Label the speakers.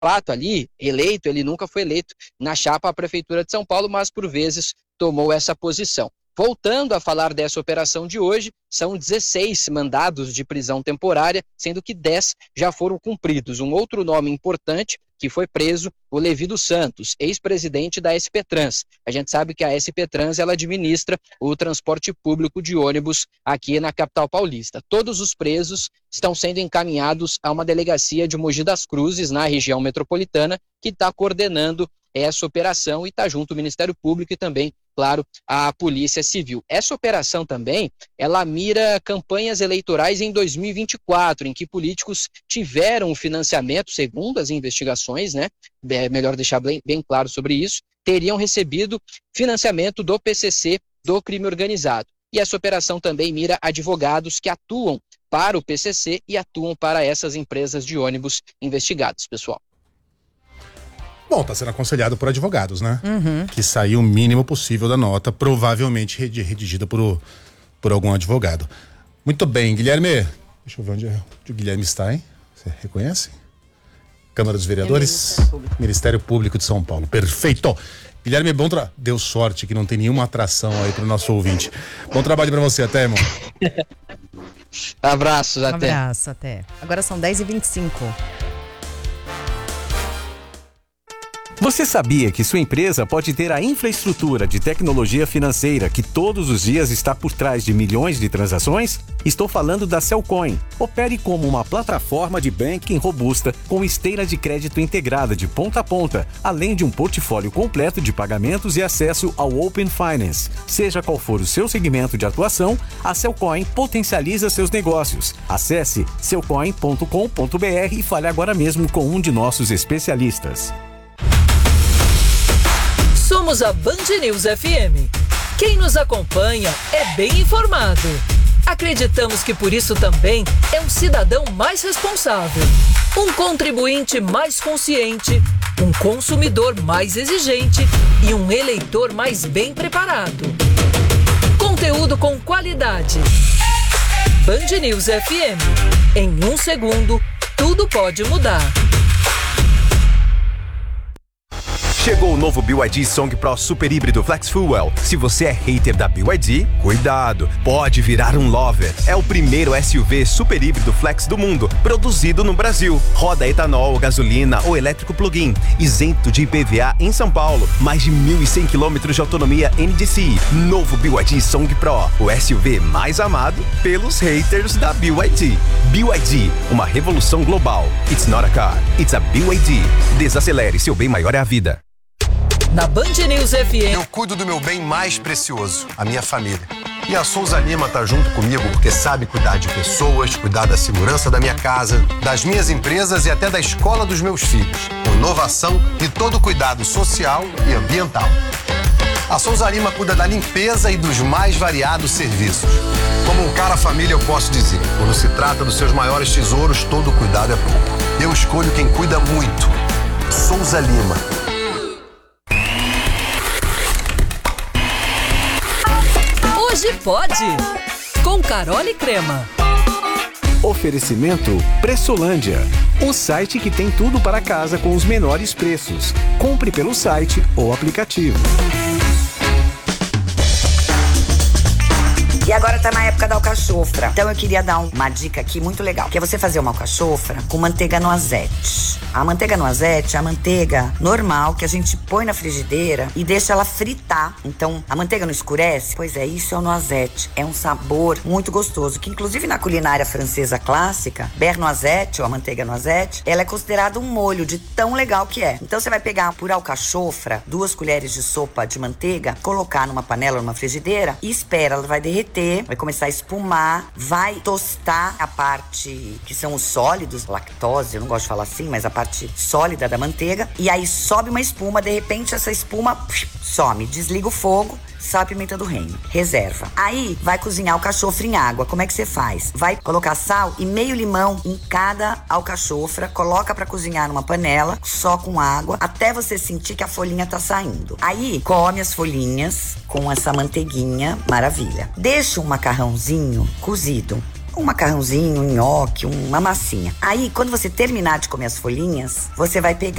Speaker 1: fato ali, eleito, ele nunca foi eleito na chapa à Prefeitura de São Paulo, mas por vezes tomou essa posição. Voltando a falar dessa operação de hoje, são 16 mandados de prisão temporária, sendo que 10 já foram cumpridos. Um outro nome importante que foi preso, o Levi dos Santos, ex-presidente da SP Trans. A gente sabe que a SP Trans ela administra o transporte público de ônibus aqui na capital paulista. Todos os presos estão sendo encaminhados a uma delegacia de Mogi das Cruzes, na região metropolitana, que está coordenando essa operação e está junto ao Ministério Público e também, claro, a Polícia Civil. Essa operação também, ela mira campanhas eleitorais em 2024, em que políticos tiveram financiamento, segundo as investigações, né? É melhor deixar bem claro sobre isso, teriam recebido financiamento do PCC, do crime organizado. E essa operação também mira advogados que atuam para o PCC e atuam para essas empresas de ônibus investigadas, pessoal.
Speaker 2: Bom, tá sendo aconselhado por advogados, né? Que saiu o mínimo possível da nota, provavelmente redigida por algum advogado. Muito bem, Guilherme. Deixa eu ver onde o Guilherme está, hein? Você reconhece? Câmara dos Vereadores, Ministério Público de São Paulo. Perfeito. Guilherme, deu sorte que não tem nenhuma atração aí pro nosso ouvinte. Bom trabalho pra você, até, irmão.
Speaker 1: Abraços, até.
Speaker 3: Abraço, até. Agora são 10h25.
Speaker 4: Você sabia que sua empresa pode ter a infraestrutura de tecnologia financeira que todos os dias está por trás de milhões de transações? Estou falando da Cellcoin. Opere como uma plataforma de banking robusta com esteira de crédito integrada de ponta a ponta, além de um portfólio completo de pagamentos e acesso ao Open Finance. Seja qual for o seu segmento de atuação, a Cellcoin potencializa seus negócios. Acesse cellcoin.com.br e fale agora mesmo com um de nossos especialistas.
Speaker 5: Somos a Band News FM. Quem nos acompanha é bem informado. Acreditamos que por isso também é um cidadão mais responsável, um contribuinte mais consciente, um consumidor mais exigente e um eleitor mais bem preparado. Conteúdo com qualidade. Band News FM. Em 1 segundo, tudo pode mudar.
Speaker 6: Chegou o novo BYD Song Pro Super Híbrido Flex Fuel. Se você é hater da BYD, cuidado, pode virar um lover. É o primeiro SUV super híbrido flex do mundo, produzido no Brasil. Roda etanol, gasolina ou elétrico plug-in, isento de IPVA em São Paulo. Mais de 1.100 km de autonomia NDCi. Novo BYD Song Pro, o SUV mais amado pelos haters da BYD. BYD, uma revolução global. It's not a car, it's a BYD. Desacelere, seu bem maior é a vida.
Speaker 5: Na Band News FM.
Speaker 7: Eu cuido do meu bem mais precioso, a minha família. E a Souza Lima tá junto comigo porque sabe cuidar de pessoas, cuidar da segurança da minha casa, das minhas empresas e até da escola dos meus filhos. Com inovação e todo cuidado social e ambiental. A Souza Lima cuida da limpeza e dos mais variados serviços. Como um cara família, eu posso dizer, quando se trata dos seus maiores tesouros, todo cuidado é pouco. Eu escolho quem cuida muito. Souza Lima.
Speaker 5: Hoje pode, com Carol e Crema.
Speaker 4: Oferecimento Pressolândia, o site que tem tudo para casa com os menores preços. Compre pelo site ou aplicativo.
Speaker 8: E agora tá na época da alcachofra. Então eu queria dar uma dica aqui muito legal, que é você fazer uma alcachofra com manteiga noisette. A manteiga noisette é a manteiga normal que a gente põe na frigideira e deixa ela fritar. Então a manteiga não escurece? Pois é, isso é o noisette. É um sabor muito gostoso, que inclusive na culinária francesa clássica, beurre noisette ou a manteiga noisette, ela é considerada um molho de tão legal que é. Então você vai pegar por alcachofra 2 colheres de sopa de manteiga, colocar numa panela, numa frigideira e espera, ela vai derreter, vai começar a espumar, vai tostar a parte que são os sólidos, lactose, eu não gosto de falar assim, mas a parte sólida da manteiga, e aí sobe uma espuma, de repente essa espuma some, desliga o fogo, sal e pimenta do reino, reserva. Aí vai cozinhar o alcachofra em água. Como é que você faz? Vai colocar sal e meio limão em cada alcachofra, coloca pra cozinhar numa panela, só com água, até você sentir que a folhinha tá saindo. Aí come as folhinhas com essa manteiguinha, maravilha. Deixa um macarrãozinho cozido um macarrãozinho, um nhoque, uma massinha. Aí, quando você terminar de comer as folhinhas, você vai pegar